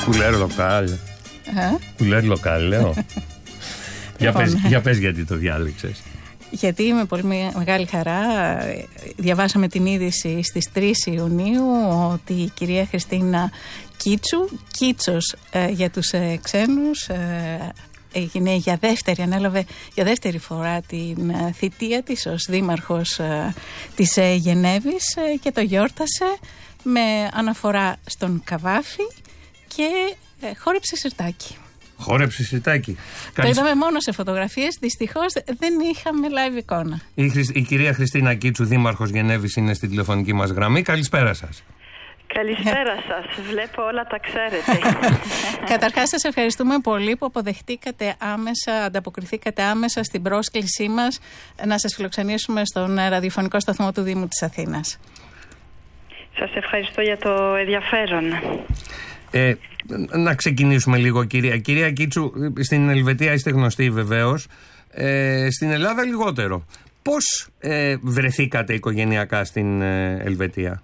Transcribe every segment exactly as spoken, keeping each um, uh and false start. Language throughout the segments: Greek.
Κουλέρ λοκάλ. Κουλέρ λοκάλ, λέω. για, πες, για πες γιατί το διάλεξες. Γιατί με πολύ μεγάλη χαρά διαβάσαμε την είδηση στις τρεις Ιουνίου ότι η κυρία Χριστίνα Κίτσου, Κίτσος ε, για τους ε, ξένους, ε, έγινε για δεύτερη, ανέλαβε για δεύτερη φορά την ε, θητεία της ως δήμαρχος ε, της ε, Γενέβης ε, και το γιόρτασε με αναφορά στον Καβάφη και ε, χόρεψε σιρτάκι. Χόρεψε σιρτάκι. Το είδαμε μόνο σε φωτογραφίες, δυστυχώς δεν είχαμε live εικόνα. Η, η κυρία Χριστίνα Κίτσου, δήμαρχος Γενέβης, είναι στην τηλεφωνική μας γραμμή. Καλησπέρα σας. Καλησπέρα σας. Βλέπω όλα τα ξέρετε. Καταρχάς σας ευχαριστούμε πολύ που αποδεχτήκατε άμεσα, ανταποκριθήκατε άμεσα στην πρόσκλησή μας να σας φιλοξενήσουμε στον ραδιοφωνικό σταθμό του Δήμου της Αθήνας. Σας ευχαριστώ για το ενδιαφέρον. Ε, να ξεκινήσουμε λίγο, κυρία. Κυρία Κίτσου, στην Ελβετία είστε γνωστοί βεβαίως. Ε, στην Ελλάδα λιγότερο. Πώς ε, βρεθήκατε οικογενειακά στην ε, Ελβετία?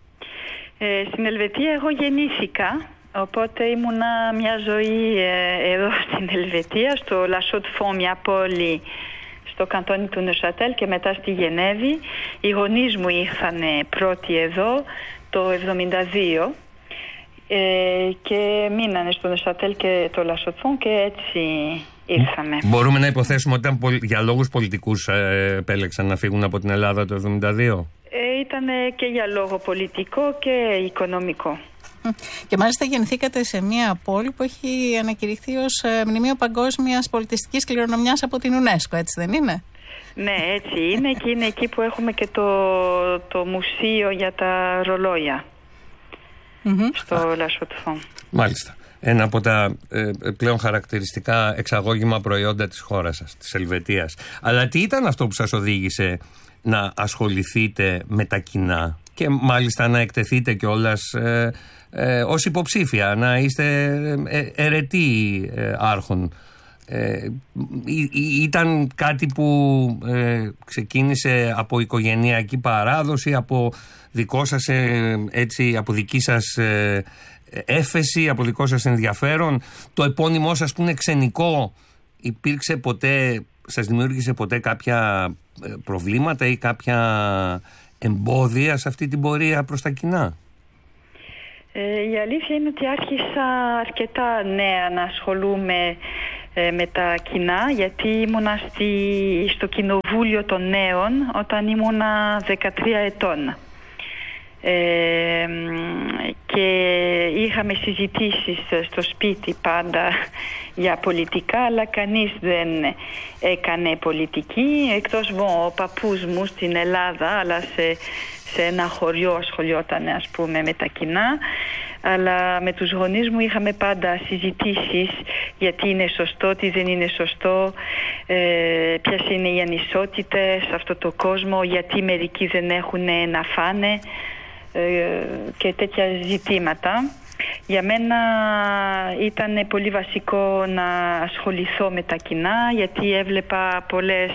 Ε, στην Ελβετία εγώ γεννήθηκα, οπότε ήμουνα μια ζωή ε, εδώ στην Ελβετία, στο La Chaux-de-Fonds, μια πόλη στο καντόνι του Νεσατέλ, και μετά στη Γενέβη. Οι γονείς μου ήρθαν πρώτοι εδώ το εβδομήντα δύο. Ε, και μείνανε στο Νεσατέλ και το La Chaux-de-Fonds και έτσι ήρθαμε. Μπορούμε να υποθέσουμε ότι ήταν για λόγους πολιτικούς ε, επέλεξαν να φύγουν από την Ελλάδα το εβδομήντα δύο? Ε, ήταν και για λόγο πολιτικό και οικονομικό. Και μάλιστα γεννηθήκατε σε μια πόλη που έχει ανακηρυχθεί ως μνημείο παγκόσμιας πολιτιστικής κληρονομιάς από την UNESCO, έτσι δεν είναι? Ναι, έτσι είναι, και είναι εκεί που έχουμε και το, το μουσείο για τα ρολόγια. Mm-hmm. Στο La Chaux-de-Fonds. Μάλιστα. Ένα από τα ε, πλέον χαρακτηριστικά εξαγώγημα προϊόντα της χώρας σας, της Ελβετίας. Αλλά τι ήταν αυτό που σας οδήγησε να ασχοληθείτε με τα κοινά και μάλιστα να εκτεθείτε κιόλας ε, ε, ως υποψήφια, να είστε ε, αιρετοί ε, άρχον? Ε, ή, ή, ήταν κάτι που ε, ξεκίνησε από οικογενειακή παράδοση, από δικό σας, ε, έτσι, από δική σας ε, έφεση, από δικό σας ενδιαφέρον? Το επώνυμό σας που είναι ξενικό, υπήρξε ποτέ, σας δημιούργησε ποτέ κάποια προβλήματα ή κάποια εμπόδια σε αυτή την πορεία προς τα κοινά? Ε, η αλήθεια είναι ότι άρχισα αρκετά νέα να ασχολούμαι ε, με τα κοινά, γιατί ήμουνα στη, στο Κοινοβούλιο των Νέων όταν ήμουνα δεκατρία ετών. Ε, και είχαμε συζητήσεις στο σπίτι πάντα για πολιτικά, αλλά κανείς δεν έκανε πολιτική, εκτός μου ο παππούς μου στην Ελλάδα, αλλά σε, σε ένα χωριό ασχολιόταν, ας πούμε, με τα κοινά. Αλλά με τους γονείς μου είχαμε πάντα συζητήσεις γιατί είναι σωστό, τι δεν είναι σωστό, ε, ποιες είναι οι ανισότητες σε αυτό το κόσμο, γιατί μερικοί δεν έχουν να φάνε και τέτοια ζητήματα. Για μένα ήταν πολύ βασικό να ασχοληθώ με τα κοινά, γιατί έβλεπα πολλές,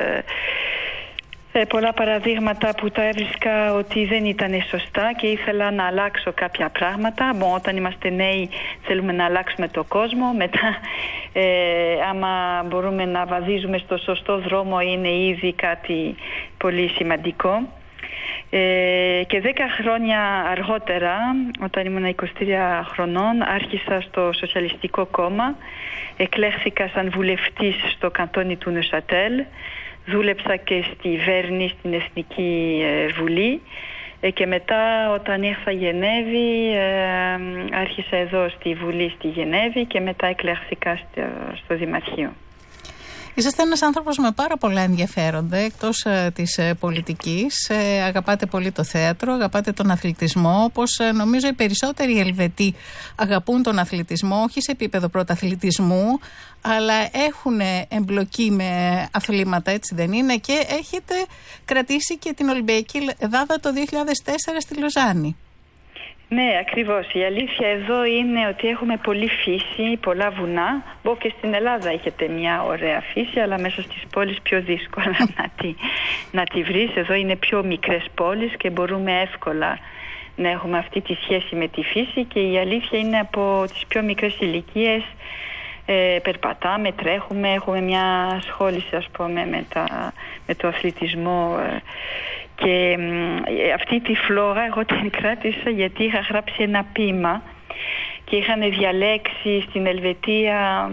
ε, πολλά παραδείγματα που τα έβρισκα ότι δεν ήταν σωστά και ήθελα να αλλάξω κάποια πράγματα. Bon, όταν είμαστε νέοι θέλουμε να αλλάξουμε το κόσμο, μετά ε, άμα μπορούμε να βαδίζουμε στο σωστό δρόμο είναι ήδη κάτι πολύ σημαντικό. Ε, και δέκα χρόνια αργότερα, όταν ήμουν είκοσι τρία χρονών, άρχισα στο Σοσιαλιστικό Κόμμα, εκλέχθηκα σαν βουλευτής στο καντόνι του Νεσατέλ, δούλεψα και στη Βέρνη, στην Εθνική ε, Βουλή, ε, και μετά όταν ήρθα Γενέβη ε, άρχισα εδώ στη Βουλή στη Γενέβη και μετά εκλέχθηκα στο, στο Δημαρχείο. Είσαστε ένας άνθρωπος με πάρα πολλά ενδιαφέροντα εκτός ε, της ε, πολιτικής. Ε, αγαπάτε πολύ το θέατρο, αγαπάτε τον αθλητισμό, όπως ε, νομίζω οι περισσότεροι Ελβετοί αγαπούν τον αθλητισμό, όχι σε επίπεδο πρωταθλητισμού, αλλά έχουν εμπλοκή με αθλήματα, έτσι δεν είναι? Και έχετε κρατήσει και την Ολυμπιακή Εδάδα το δύο χιλιάδες τέσσερα στη Λοζάνη. Ναι, ακριβώς. Η αλήθεια εδώ είναι ότι έχουμε πολλή φύση, πολλά βουνά. Μπο και στην Ελλάδα έχετε μια ωραία φύση, αλλά μέσα στις πόλεις πιο δύσκολα να τη, να τη βρεις. Εδώ είναι πιο μικρές πόλεις και μπορούμε εύκολα να έχουμε αυτή τη σχέση με τη φύση, και η αλήθεια είναι από τις πιο μικρές ηλικίες ε, περπατάμε, τρέχουμε, έχουμε μια ασχόληση, ας πούμε, με, τα, με το αθλητισμό, ε, και ε, αυτή τη φλόγα εγώ την κράτησα γιατί είχα γράψει ένα ποίημα και είχαν διαλέξει στην Ελβετία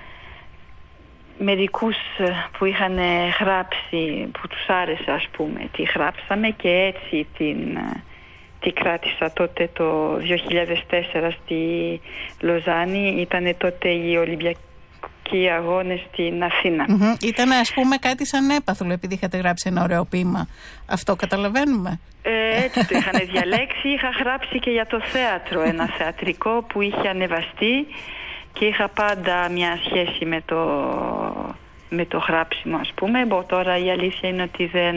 μερικούς που είχαν γράψει, που τους άρεσε, ας πούμε, τι γράψαμε, και έτσι την, την κράτησα τότε το δύο χιλιάδες τέσσερα στη Λοζάνη. Ήταν τότε οι Ολυμπιακοί Αγώνες στην Αθήνα. Mm-hmm. Ήταν, ας πούμε, κάτι σαν έπαθλο επειδή είχατε γράψει ένα ωραίο ποίημα. Αυτό καταλαβαίνουμε. Ε, έτσι το είχαν διαλέξει. Είχα γράψει και για το θέατρο ένα θεατρικό που είχε ανεβαστεί και είχα πάντα μια σχέση με το, με το γράψιμο, ας πούμε. Μπο, τώρα η αλήθεια είναι ότι δεν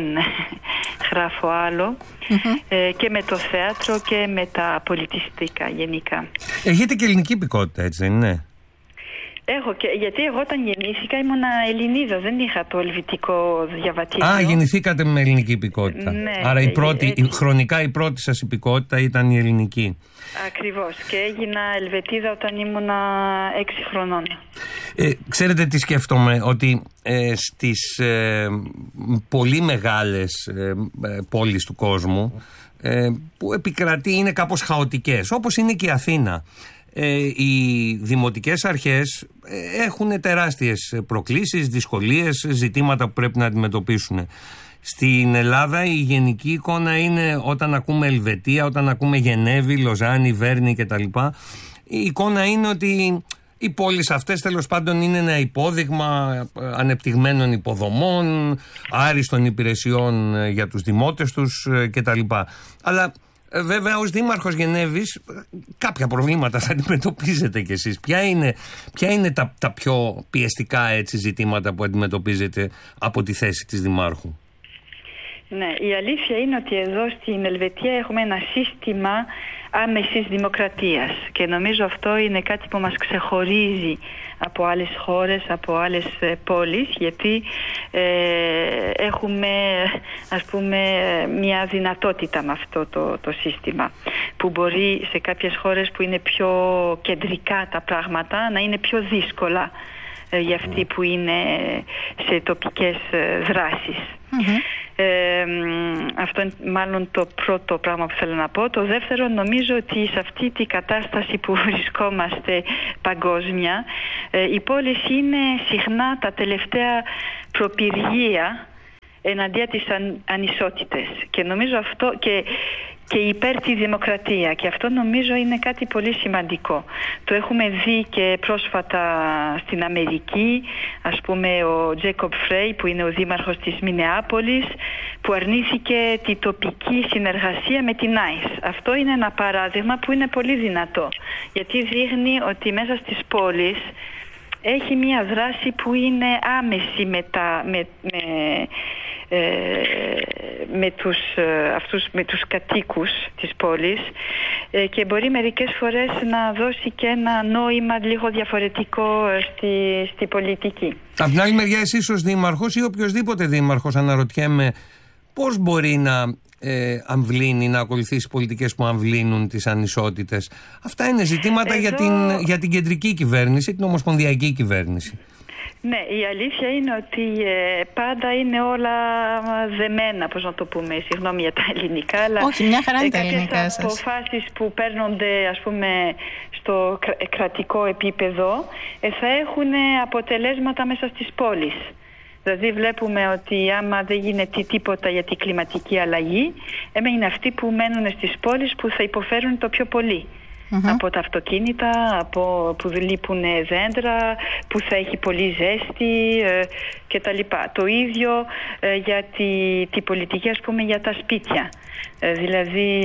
γράφω άλλο. Mm-hmm. ε, και με το θέατρο και με τα πολιτιστικά γενικά. Έχετε και ελληνική υπηκότητα, έτσι δεν είναι? Έχω, και, γιατί εγώ όταν γεννήθηκα ήμουνα Ελληνίδα, δεν είχα το ελβετικό διαβατήριο. Α, γεννηθήκατε με ελληνική υπηκότητα. Ναι, άρα η πρώτη, ε, ε, χρονικά η πρώτη σας υπηκότητα ήταν η ελληνική. Ακριβώς, και έγινα Ελβετίδα όταν ήμουνα έξι χρονών. Ε, ξέρετε τι σκέφτομαι, ότι ε, στις ε, πολύ μεγάλες ε, πόλεις του κόσμου ε, που επικρατεί, είναι κάπως χαοτικές, όπως είναι και η Αθήνα. Ε, οι δημοτικές αρχές ε, έχουν τεράστιες προκλήσεις, δυσκολίες, ζητήματα που πρέπει να αντιμετωπίσουν. Στην Ελλάδα η γενική εικόνα είναι, όταν ακούμε Ελβετία, όταν ακούμε Γενέβη, Λοζάνη, Βέρνη κτλ., η εικόνα είναι ότι οι πόλεις αυτές τέλος πάντων είναι ένα υπόδειγμα ανεπτυγμένων υποδομών, άριστων υπηρεσιών για τους δημότες τους κτλ. Αλλά βέβαια, ως δήμαρχος Γενέβης, κάποια προβλήματα θα αντιμετωπίζετε κι εσείς. Ποια είναι, ποια είναι τα, τα πιο πιεστικά, έτσι, ζητήματα που αντιμετωπίζετε από τη θέση της δημάρχου? Ναι, η αλήθεια είναι ότι εδώ στην Ελβετία έχουμε ένα σύστημα άμεσης δημοκρατίας και νομίζω αυτό είναι κάτι που μας ξεχωρίζει από άλλες χώρες, από άλλες πόλεις, γιατί ε, έχουμε, ας πούμε, μια δυνατότητα με αυτό το, το σύστημα, που μπορεί σε κάποιες χώρες που είναι πιο κεντρικά τα πράγματα να είναι πιο δύσκολα ε, για αυτοί που είναι σε τοπικές ε, δράσεις. Mm-hmm. Ε, αυτό είναι μάλλον το πρώτο πράγμα που θέλω να πω. Το δεύτερο, νομίζω ότι σε αυτή τη κατάσταση που βρισκόμαστε παγκόσμια, ε, οι πόλεις είναι συχνά τα τελευταία προπυργία εναντία της αν, ανισότητες, και νομίζω αυτό και, και υπέρ τη δημοκρατία, και αυτό νομίζω είναι κάτι πολύ σημαντικό. Το έχουμε δει και πρόσφατα στην Αμερική, ας πούμε ο Τζέικοπ Φρέι που είναι ο δήμαρχος της Μινεάπολης, που αρνήθηκε τη τοπική συνεργασία με την άις. Αυτό είναι ένα παράδειγμα που είναι πολύ δυνατό, γιατί δείχνει ότι μέσα στις πόλεις έχει μια δράση που είναι άμεση με, τα, με, με, ε, με, τους, αυτούς, με τους κατοίκους της πόλης, ε, και μπορεί μερικές φορές να δώσει και ένα νόημα λίγο διαφορετικό στη, στη πολιτική. Από την άλλη μεριά, εσείς ως δήμαρχος ή οποιοσδήποτε δήμαρχος, αναρωτιέμαι πώς μπορεί να ε, αμβλύνει, να ακολουθήσει πολιτικές που αμβλύνουν τις ανισότητες. Αυτά είναι ζητήματα Εδώ... για, την, για την κεντρική κυβέρνηση, την ομοσπονδιακή κυβέρνηση. Ναι, η αλήθεια είναι ότι ε, πάντα είναι όλα δεμένα, πώς να το πούμε, συγγνώμη για τα ελληνικά, αλλά όχι, μια χαρά είναι τα ελληνικά σας. Κάποιες αποφάσεις που παίρνονται, ας πούμε, στο κρατικό επίπεδο ε, θα έχουν αποτελέσματα μέσα στις πόλεις. Δηλαδή βλέπουμε ότι άμα δεν γίνεται τίποτα για την κλιματική αλλαγή, είναι αυτοί που μένουν στις πόλεις που θα υποφέρουν το πιο πολύ. Mm-hmm. Από τα αυτοκίνητα, από που λείπουν δέντρα, που θα έχει πολύ ζέστη ε, κτλ. Το ίδιο ε, για τη, τη πολιτική, ας πούμε, για τα σπίτια. Ε, δηλαδή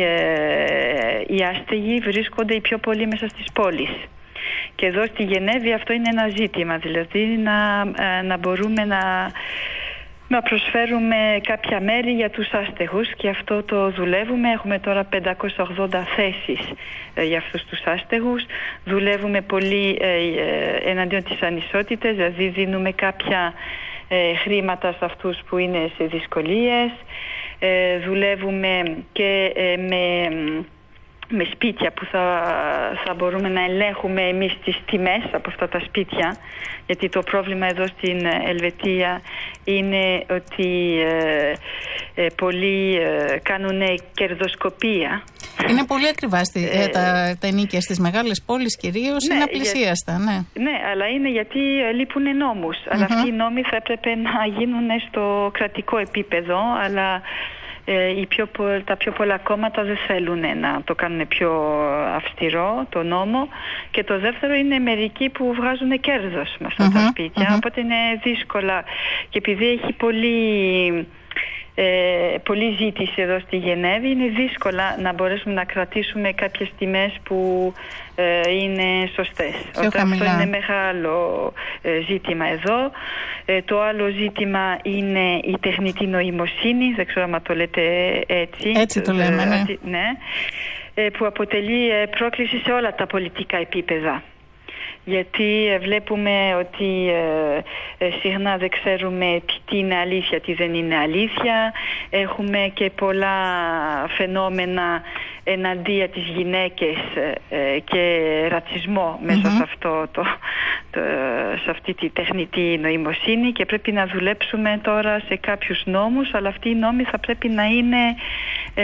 ε, οι άστεγοι βρίσκονται οι πιο πολύ μέσα στις πόλεις. Και εδώ στη Γενέβη αυτό είναι ένα ζήτημα, δηλαδή να, να μπορούμε να, να προσφέρουμε κάποια μέρη για τους άστεγους, και αυτό το δουλεύουμε. Έχουμε τώρα πεντακόσιες ογδόντα θέσεις ε, για αυτούς τους άστεγους. Δουλεύουμε πολύ ε, ε, εναντίον της ανισότητας, δηλαδή δίνουμε κάποια ε, χρήματα σε αυτούς που είναι σε δυσκολίες. Ε, δουλεύουμε και ε, με... με σπίτια που θα, θα μπορούμε να ελέγχουμε εμείς τις τιμές από αυτά τα σπίτια, γιατί το πρόβλημα εδώ στην Ελβετία είναι ότι ε, ε, πολλοί ε, κάνουν κερδοσκοπία. Είναι πολύ ακριβά στη, ε, τα, τα ενοίκια στις μεγάλες πόλεις κυρίως, ναι, είναι απλησίαστα. Για, ναι. ναι, αλλά είναι γιατί λείπουν νόμους. Mm-hmm. Αλλά αυτοί οι νόμοι θα έπρεπε να γίνουν στο κρατικό επίπεδο, αλλά οι πιο, τα πιο πολλά κόμματα δεν θέλουν να το κάνουν πιο αυστηρό το νόμο, και το δεύτερο είναι μερικοί που βγάζουν κέρδος με αυτά mm-hmm, τα σπίτια, mm-hmm. οπότε είναι δύσκολα, και επειδή έχει πολύ, ε, πολύ ζήτηση εδώ στη Γενέβη, είναι δύσκολα να μπορέσουμε να κρατήσουμε κάποιες τιμές που ε, είναι σωστές. Οπότε αυτό είναι μεγάλο ε, ζήτημα εδώ. Ε, το άλλο ζήτημα είναι η τεχνητή νοημοσύνη, δεν ξέρω αν το λέτε έτσι. Έτσι το λέμε, ναι. ναι ε, που αποτελεί ε, πρόκληση σε όλα τα πολιτικά επίπεδα. Γιατί ε, βλέπουμε ότι ε, ε, συχνά δεν ξέρουμε τι είναι αλήθεια, τι δεν είναι αλήθεια. Έχουμε και πολλά φαινόμενα εναντία τις γυναίκες ε, και ρατσισμό μέσα mm-hmm. σε, αυτό το, το, σε αυτή τη τεχνητή νοημοσύνη, και πρέπει να δουλέψουμε τώρα σε κάποιους νόμους, αλλά αυτοί οι νόμοι θα πρέπει να είναι ε,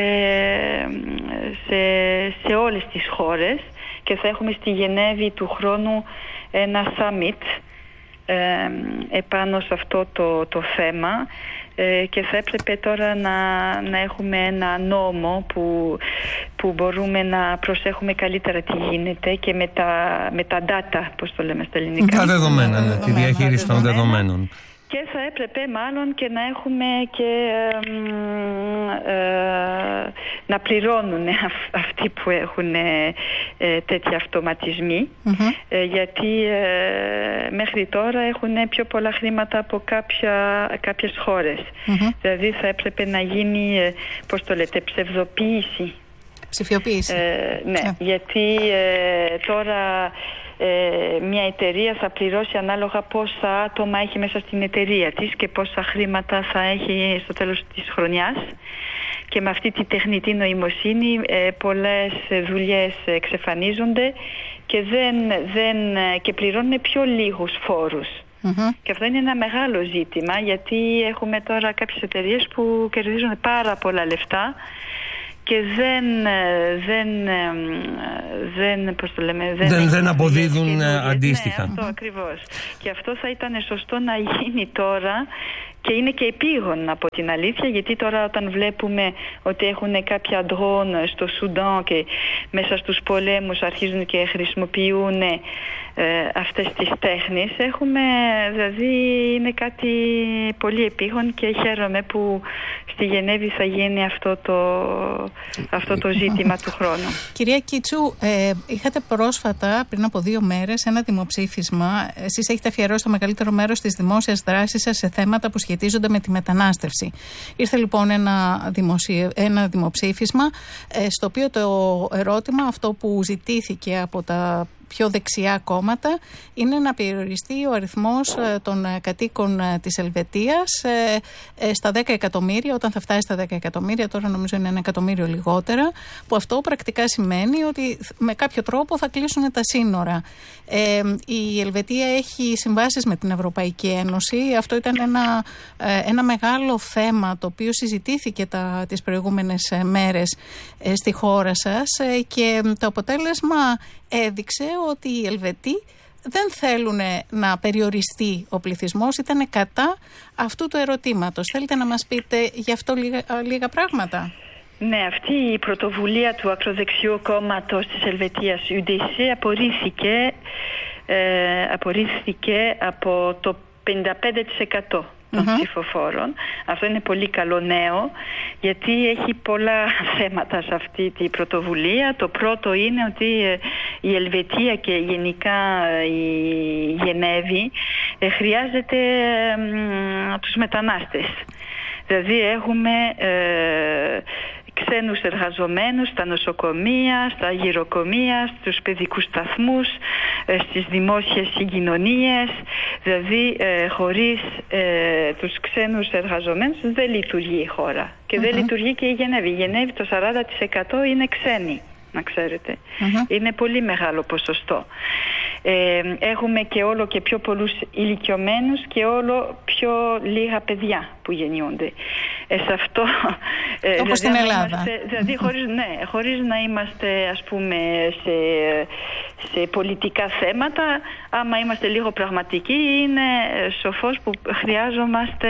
σε, σε όλες τις χώρες, και θα έχουμε στη Γενέβη του χρόνου ένα summit ε, επάνω σε αυτό το, το θέμα, ε, και θα έπρεπε τώρα να, να έχουμε ένα νόμο που, που μπορούμε να προσέχουμε καλύτερα τι γίνεται, και με τα, με τα data, πώς το λέμε στα ελληνικά. Τα δεδομένα, ναι, τη διαχείριση των δεδομένων. Και θα έπρεπε μάλλον και να έχουμε και ε, ε, να πληρώνουν αυτοί που έχουν ε, τέτοια αυτοματισμοί, mm-hmm. ε, γιατί ε, μέχρι τώρα έχουν πιο πολλά χρήματα από κάποια, κάποιες χώρες. Mm-hmm. Δηλαδή θα έπρεπε να γίνει, ε, πώς το λέτε, ψευδοποίηση. Ψηφιοποίηση. Ε, ναι, yeah. γιατί ε, τώρα Ε, μια εταιρεία θα πληρώσει ανάλογα πόσα άτομα έχει μέσα στην εταιρεία της και πόσα χρήματα θα έχει στο τέλος της χρονιάς, και με αυτή τη τεχνητή νοημοσύνη ε, πολλές δουλειές εξαφανίζονται και, δεν, δεν, και πληρώνουν πιο λίγους φόρους. Mm-hmm. Και αυτό είναι ένα μεγάλο ζήτημα, γιατί έχουμε τώρα κάποιες εταιρείες που κερδίζουν πάρα πολλά λεφτά και δεν, δεν, δεν, πώς το λέμε, δεν, δεν, δεν αποδίδουν αντίστοιχα. Ναι, αυτό ακριβώς. Και αυτό θα ήταν σωστό να γίνει τώρα, και είναι και επίγον από την αλήθεια, γιατί τώρα όταν βλέπουμε ότι έχουν κάποια ντρόν στο Σουντάν και μέσα στους πολέμους αρχίζουν και χρησιμοποιούν ε, αυτές τις τέχνες, έχουμε, δηλαδή είναι κάτι πολύ επίγον, και χαίρομαι που στη Γενέβη θα γίνει αυτό το, αυτό το ζήτημα του χρόνου. Κυρία Κίτσου, ε, είχατε πρόσφατα, πριν από δύο μέρες, ένα δημοψήφισμα. Εσείς έχετε αφιερώσει το μεγαλύτερο μέρος της δημόσιας δράσης σας σε θέματα που σχετίζονται με τη μετανάστευση. Ήρθε λοιπόν ένα, δημοσιο... ένα δημοψήφισμα, ε, στο οποίο το ερώτημα, αυτό που ζητήθηκε από τα πιο δεξιά κόμματα, είναι να περιοριστεί ο αριθμός των κατοίκων της Ελβετίας στα δέκα εκατομμύρια, όταν θα φτάσει στα δέκα εκατομμύρια, τώρα νομίζω είναι ένα εκατομμύριο λιγότερα, που αυτό πρακτικά σημαίνει ότι με κάποιο τρόπο θα κλείσουν τα σύνορα. Ε, η Ελβετία έχει συμβάσεις με την Ευρωπαϊκή Ένωση. Αυτό ήταν ένα, ένα μεγάλο θέμα το οποίο συζητήθηκε τα, τις προηγούμενες μέρες ε, στη χώρα σας, ε, και το αποτέλεσμα έδειξε ότι οι Ελβετοί δεν θέλουν να περιοριστεί ο πληθυσμός, ήταν κατά αυτού του ερωτήματος. Θέλετε να μας πείτε γι' αυτό λίγα, λίγα πράγματα? Ναι, αυτή η πρωτοβουλία του ακροδεξιού κόμματος της Ελβετίας, γιου ντι σι, απορρίφθηκε, ε, απορρίφθηκε από το πενήντα πέντε τοις εκατό των mm-hmm. ψηφοφόρων. Αυτό είναι πολύ καλό νέο, γιατί έχει πολλά θέματα σε αυτή τη πρωτοβουλία. Το πρώτο είναι ότι η Ελβετία και γενικά η Γενέβη χρειάζεται τους μετανάστες. Δηλαδή έχουμε ε, ξένους εργαζομένους στα νοσοκομεία, στα γυροκομεία, στους παιδικούς σταθμούς, ε, στις δημόσιες συγκοινωνίες. Δηλαδή ε, χωρίς ε, τους ξένους εργαζομένους δεν λειτουργεί η χώρα. Και mm-hmm. δεν λειτουργεί και η Γενέβη. Η Γενέβη το σαράντα τοις εκατό είναι ξένοι. να ξέρετε. Mm-hmm. Είναι πολύ μεγάλο ποσοστό. Ε, έχουμε και όλο και πιο πολλούς ηλικιωμένους και όλο πιο λίγα παιδιά που γεννιούνται. Ε, σε αυτό, ε, όπως στην Ελλάδα. Είμαστε, δηλαδή χωρίς, ναι, χωρίς να είμαστε ας πούμε σε, σε πολιτικά θέματα, άμα είμαστε λίγο πραγματικοί, είναι σοφός που χρειάζομαστε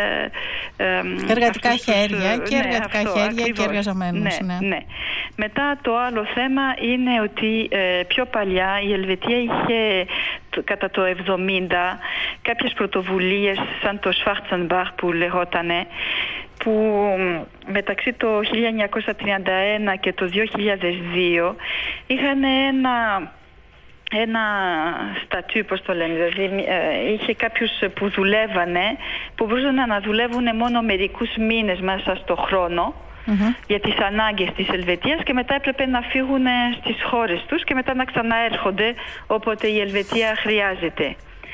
ε, ε, εργατικά αυτούς, χέρια και ναι, εργατικά αυτό, χέρια ακριβώς. και εργαζομένους. Ναι, ναι. ναι. Μετά το άλλο θέμα είναι ότι ε, πιο παλιά η Ελβετία είχε το, κατά το εβδομήντα κάποιες πρωτοβουλίες σαν το Schwarzenbach που λεγότανε, που μεταξύ το χίλια εννιακόσια τριάντα ένα και το δύο χιλιάδες δύο είχαν ένα, ένα στατού, πώς το λένε, δηλαδή ε, είχε κάποιους που δουλεύανε, που μπορούσαν να δουλεύουν μόνο μερικούς μήνες μέσα στο χρόνο, mm-hmm. για τις ανάγκες της Ελβετίας, και μετά έπρεπε να φύγουν στις χώρες τους και μετά να ξαναέρχονται όποτε η Ελβετία χρειάζεται.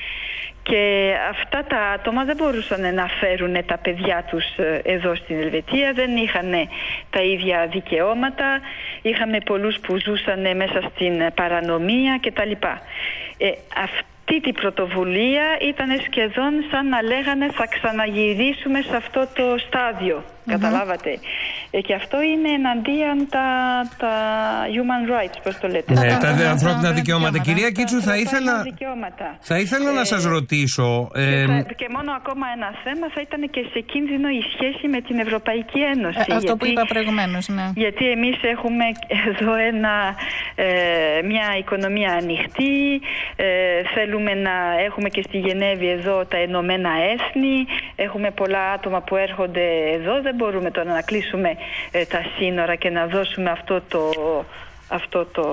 Και αυτά τα άτομα δεν μπορούσαν να φέρουν τα παιδιά τους εδώ στην Ελβετία, δεν είχαν τα ίδια δικαιώματα, είχαμε πολλούς που ζούσαν μέσα στην παρανομία κτλ. Ε, αυτή την πρωτοβουλία ήταν σχεδόν σαν να λέγανε θα ξαναγυρίσουμε σε αυτό το στάδιο. Mm-hmm. Καταλάβατε. Ε, και αυτό είναι εναντίον τα, τα human rights, πώς το λέτε. Ναι, τα, τα ανθρώπινα δικαιώματα. Κυρία Κίτσου, θα ήθελα, θα ήθελα να σας ρωτήσω... Ε, και, θα, και μόνο ακόμα ένα θέμα, θα ήταν και σε κίνδυνο η σχέση με την Ευρωπαϊκή Ένωση. Ε, αυτό γιατί, που είπα προηγουμένως, ναι. Γιατί εμείς έχουμε εδώ ένα, ε, μια οικονομία ανοιχτή, ε, θέλουμε να έχουμε και στη Γενέβη εδώ τα Ενωμένα Έθνη, έχουμε πολλά άτομα που έρχονται εδώ, δεν μπορούμε τώρα να κλείσουμε ε, τα σύνορα και να δώσουμε αυτό το, αυτό το,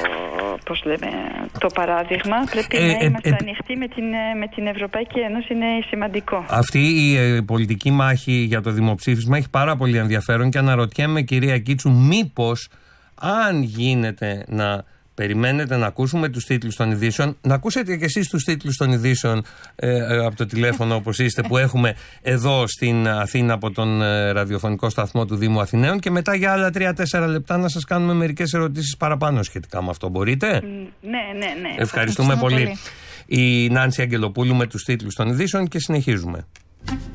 πώς λέμε, το παράδειγμα. Πρέπει ε, να είμαστε ε, ε, ανοιχτοί με την, με την Ευρωπαϊκή Ένωση, είναι σημαντικό. Αυτή η ε, πολιτική μάχη για το δημοψήφισμα έχει πάρα πολύ ενδιαφέρον και αναρωτιέμαι, κυρία Κίτσου, μήπως αν γίνεται να περιμένετε να ακούσουμε τους τίτλους των ειδήσεων, να ακούσετε και εσείς τους τίτλους των ειδήσεων ε, ε, από το τηλέφωνο όπως είστε που έχουμε εδώ στην Αθήνα από τον ε, ραδιοφωνικό σταθμό του Δήμου Αθηναίων, και μετά για άλλα τρία τέσσερα λεπτά να σας κάνουμε μερικές ερωτήσεις παραπάνω σχετικά με αυτό. Μπορείτε? Ναι, ναι, ναι. Ευχαριστούμε, Ευχαριστούμε πολύ. πολύ. Η Νάνση Αγγελοπούλου με τους τίτλους των ειδήσεων και συνεχίζουμε.